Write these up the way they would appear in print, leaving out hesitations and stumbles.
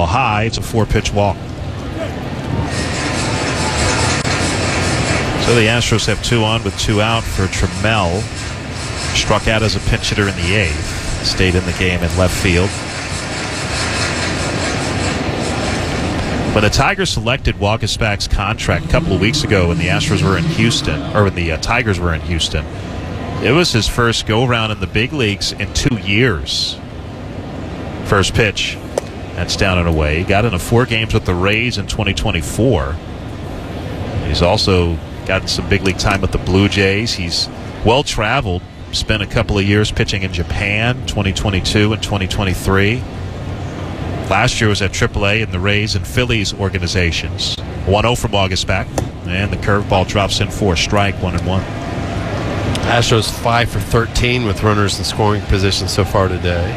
Ball high. It's a 4-pitch walk. So the Astros have 2 on with 2 out for Trammell. Struck out as a pinch hitter in the 8th. Stayed in the game in left field. When the Tigers selected Waguespack's contract a couple of weeks ago when the Astros were in Houston, or when the Tigers were in Houston, it was his first go-around in the big leagues in 2 years. First pitch. That's down and away. He got into 4 games with the Rays in 2024. He's also gotten some big league time with the Blue Jays. He's well-traveled. Spent a couple of years pitching in Japan, 2022 and 2023. Last year was at AAA in the Rays and Phillies organizations. 1-0 from Waguespack. And the curveball drops in for a strike, 1-1. Astros 5 for 13 with runners in scoring position so far today.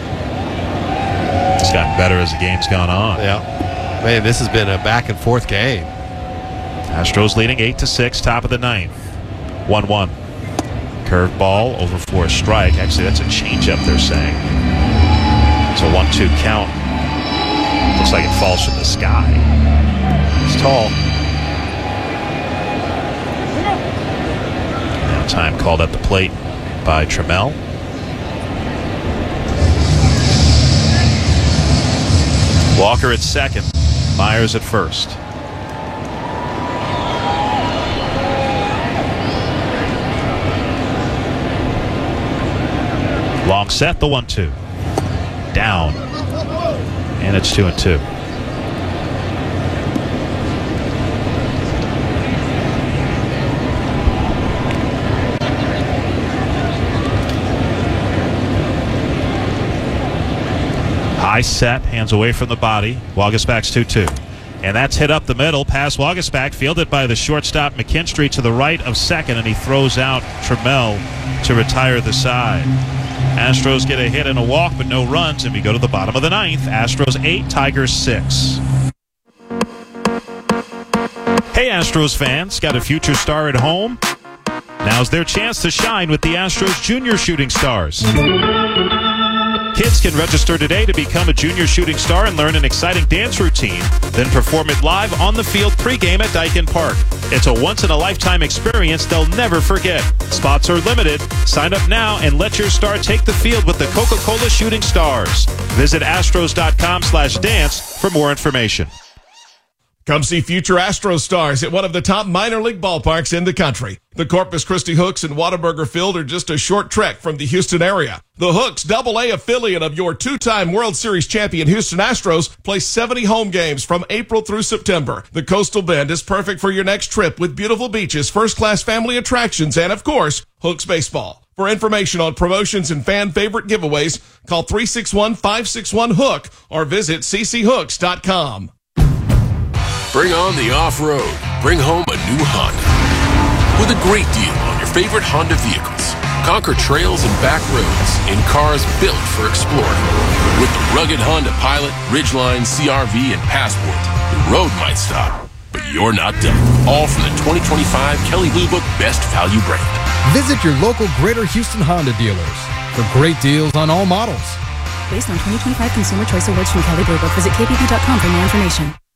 It's gotten better as the game's gone on. Yeah. Man, this has been a back-and-forth game. Astros leading 8-6, top of the 9th. 1-1. Curveball over for a strike. Actually, that's a changeup, they're saying. It's a 1-2 count. Looks like it falls from the sky. It's tall. Now time called at the plate by Trammell. Walker at second. Myers at first. Long set, the 1-2. Down. And it's 2-2. High set, hands away from the body. Waguespack's 2-2. And that's hit up the middle, past Waguespack, fielded by the shortstop McKinstry to the right of second, and he throws out Trammell to retire the side. Astros get a hit and a walk, but no runs, and we go to the bottom of the 9th. Astros 8, Tigers 6. Hey, Astros fans, got a future star at home? Now's their chance to shine with the Astros Junior Shooting Stars. Kids can register today to become a junior shooting star and learn an exciting dance routine, then perform it live on the field pregame at Daikin Park. It's a once-in-a-lifetime experience they'll never forget. Spots are limited. Sign up now and let your star take the field with the Coca-Cola Shooting Stars. Visit astros.com/dance for more information. Come see future Astros stars at one of the top minor league ballparks in the country. The Corpus Christi Hooks and Whataburger Field are just a short trek from the Houston area. The Hooks, AA affiliate of your 2-time World Series champion Houston Astros, play 70 home games from April through September. The Coastal Bend is perfect for your next trip with beautiful beaches, first-class family attractions, and, of course, Hooks baseball. For information on promotions and fan favorite giveaways, call 361-561-HOOK or visit cchooks.com. Bring on the off-road. Bring home a new Honda. With a great deal on your favorite Honda vehicles. Conquer trails and back roads in cars built for exploring. With the rugged Honda Pilot, Ridgeline, CR-V, and Passport, the road might stop, but you're not done. All from the 2025 Kelley Blue Book Best Value brand. Visit your local Greater Houston Honda dealers for great deals on all models. Based on 2025 Consumer Choice Awards from Kelley Blue Book, visit kbb.com for more information.